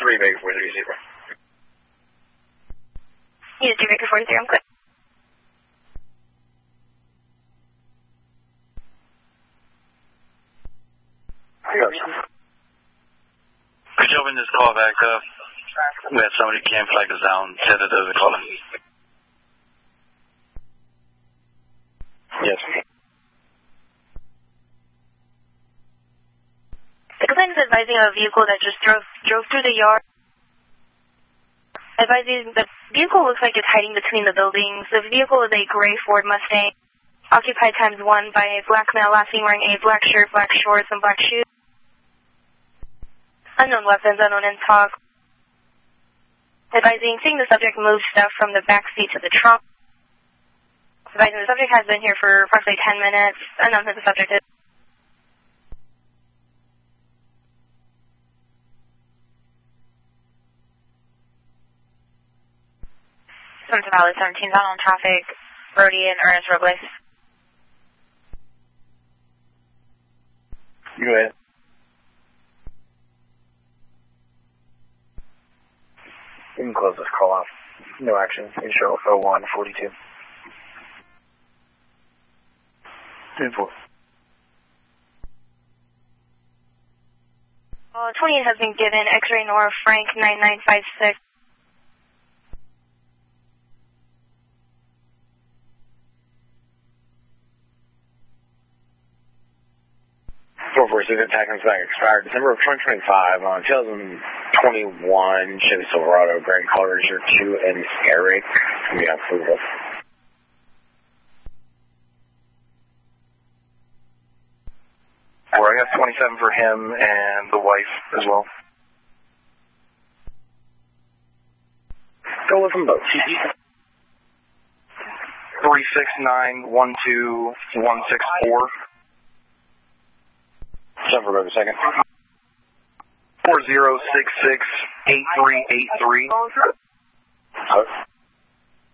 3 Baker 430. Unit 3 Baker 43, I'm clear. Could you open this call back up? We had somebody can't flag us down, tethered to the caller. Yes. The complaint is advising a vehicle that just drove through the yard. Advising the vehicle looks like it's hiding between the buildings. The vehicle is a gray Ford Mustang, occupied ×1 by a black male last seen wearing a black shirt, black shorts, and black shoes. Unknown weapons, unknown talk. Advising, seeing the subject move stuff from the back seat to the trunk. Advising the subject has been here for approximately 10 minutes. Unknown who the subject is. Sunset Valley 17 on traffic, Brody and Ernest Robles. Go ahead. You can close this call off. No action. You show 0142. 10-4. 28 has been given. X-ray Nora Frank 9956. Attack comes back expired December of 2025 on 2021 Chevy Silverado, gray color, 2 and air rate. We have approval. I got 27 for him and the wife as well. Go with them both. 369-12164. Suffer over a second. 4066-8383.